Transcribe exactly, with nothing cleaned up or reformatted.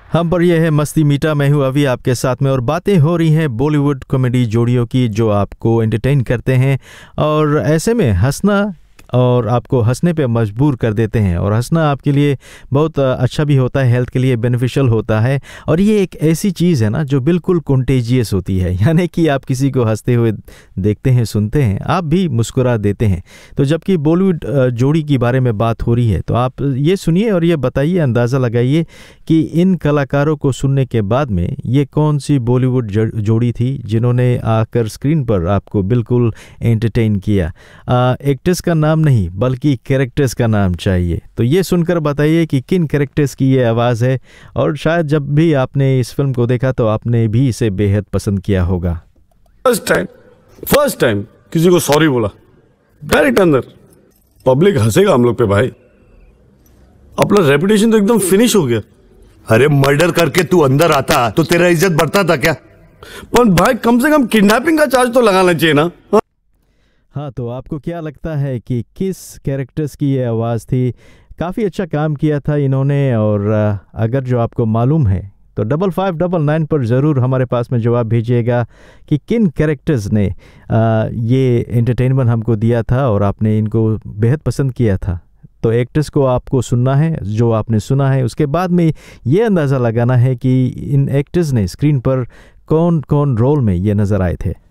हम पर यह है मस्ती मीठा। मैं हूँ अभी आपके साथ में और बातें हो रही हैं बॉलीवुड कॉमेडी जोड़ियों की जो आपको एंटरटेन करते हैं और ऐसे में हंसना और आपको हंसने पे मजबूर कर देते हैं। और हंसना आपके लिए बहुत अच्छा भी होता है, हेल्थ के लिए बेनिफिशियल होता है। और ये एक ऐसी चीज़ है ना जो बिल्कुल कंटेजियस होती है, यानी कि आप किसी को हंसते हुए देखते हैं, सुनते हैं, आप भी मुस्कुरा देते हैं। तो जबकि बॉलीवुड जोड़ी की बारे में बात हो रही है तो आप ये सुनिए और ये बताइए, अंदाज़ा लगाइए कि इन कलाकारों को सुनने के बाद में ये कौन सी बॉलीवुड जोड़ी थी जिन्होंने आकर स्क्रीन पर आपको बिल्कुल एंटरटेन किया। एक्ट्रेस का नाम नहीं बल्कि कैरेक्टर्स का नाम चाहिए। तो ये सुनकर बताइए कि किन कैरेक्टर्स की ये आवाज़ है और शायद जब भी आपने इस फिल्म को देखा तो आपने भी इसे बेहद पसंद किया होगा। फर्स्ट टाइम फर्स्ट टाइम किसी को सॉरी बोला डायरेक्ट अंदर, पब्लिक हंसेगा हम लोग पे भाई, अपना रेपुटेशन तो एकदम फिनिश हो गया। अरे मर्डर करके तू अंदर आता तो तेरा इज्जत बढ़ता था क्या? पर भाई कम से कम किडनैपिंग का चार्ज तो लगाना चाहिए ना। हाँ? हाँ, तो आपको क्या लगता है कि किस कैरेक्टर्स की ये आवाज़ थी? काफ़ी अच्छा काम किया था इन्होंने। और अगर जो आपको मालूम है तो डबल फाइव डबल नाइन पर ज़रूर हमारे पास में जवाब भेजिएगा कि किन कैरेक्टर्स ने ये एंटरटेनमेंट हमको दिया था और आपने इनको बेहद पसंद किया था। तो एक्ट्रेस को आपको सुनना है जो आपने सुना है, उसके बाद में ये अंदाज़ा लगाना है कि इन एक्टर्स ने स्क्रीन पर कौन कौन रोल में ये नज़र आए थे।